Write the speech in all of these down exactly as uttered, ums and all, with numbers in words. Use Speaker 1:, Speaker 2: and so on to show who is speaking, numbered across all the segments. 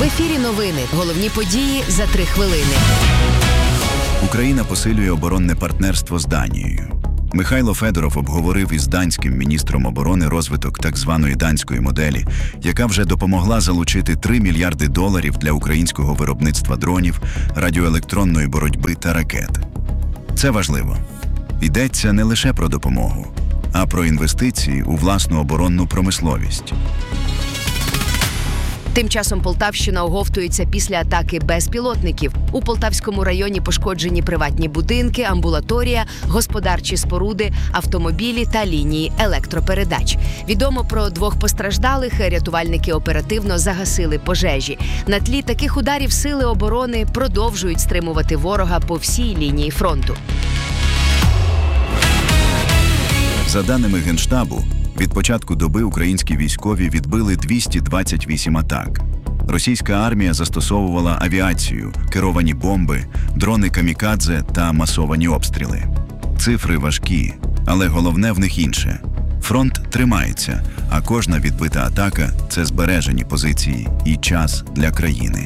Speaker 1: В ефірі новини. Головні події за три хвилини.
Speaker 2: Україна посилює оборонне партнерство з Данією. Михайло Федоров обговорив із данським міністром оборони розвиток так званої данської моделі, яка вже допомогла залучити три мільярди доларів для українського виробництва дронів, радіоелектронної боротьби та ракет. Це важливо. Йдеться не лише про допомогу, а про інвестиції у власну оборонну промисловість.
Speaker 1: Тим часом Полтавщина оговтується після атаки безпілотників. У Полтавському районі пошкоджені приватні будинки, амбулаторія, господарчі споруди, автомобілі та лінії електропередач. Відомо про двох постраждалих, рятувальники оперативно загасили пожежі. На тлі таких ударів сили оборони продовжують стримувати ворога по всій лінії фронту.
Speaker 2: За даними Генштабу, від початку доби українські військові відбили двісті двадцять вісім атак. Російська армія застосовувала авіацію, керовані бомби, дрони камікадзе та масовані обстріли. Цифри важкі, але головне в них інше. Фронт тримається, а кожна відбита атака – це збережені позиції і час для країни.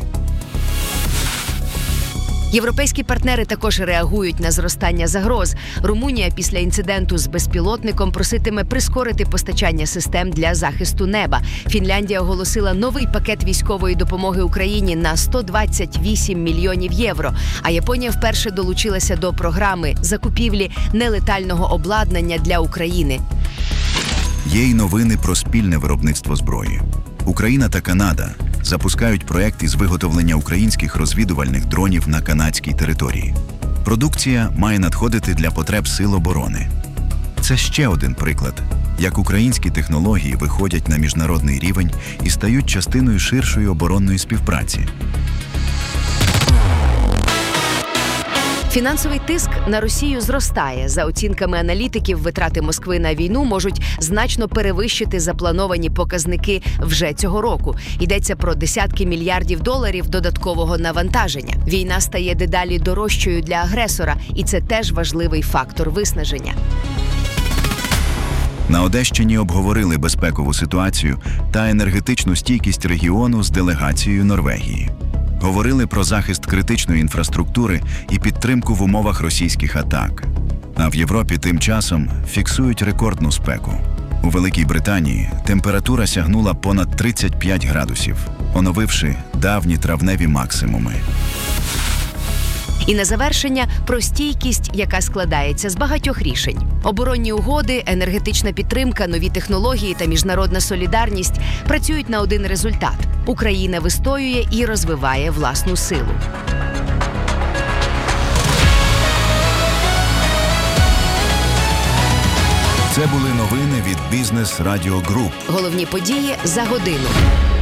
Speaker 1: Європейські партнери також реагують на зростання загроз. Румунія після інциденту з безпілотником проситиме прискорити постачання систем для захисту неба. Фінляндія оголосила новий пакет військової допомоги Україні на сто двадцять вісім мільйонів євро. А Японія вперше долучилася до програми закупівлі нелетального обладнання для України.
Speaker 2: Є й новини про спільне виробництво зброї. Україна та Канада запускають проект із виготовлення українських розвідувальних дронів на канадській території. Продукція має надходити для потреб сил оборони. Це ще один приклад, як українські технології виходять на міжнародний рівень і стають частиною ширшої оборонної співпраці.
Speaker 1: Фінансовий тиск на Росію зростає. За оцінками аналітиків, витрати Москви на війну можуть значно перевищити заплановані показники вже цього року. Йдеться про десятки мільярдів доларів додаткового навантаження. Війна стає дедалі дорожчою для агресора, і це теж важливий фактор виснаження.
Speaker 2: На Одещині обговорили безпекову ситуацію та енергетичну стійкість регіону з делегацією Норвегії. Говорили про захист критичної інфраструктури і підтримку в умовах російських атак. А в Європі тим часом фіксують рекордну спеку. У Великій Британії температура сягнула понад тридцять п'ять градусів, оновивши давні травневі максимуми.
Speaker 1: І на завершення про стійкість, яка складається з багатьох рішень. Оборонні угоди, енергетична підтримка, нові технології та міжнародна солідарність працюють на один результат – Україна вистоює і розвиває власну силу.
Speaker 2: Це були новини від Бізнес Радіо Груп.
Speaker 1: Головні події за годину.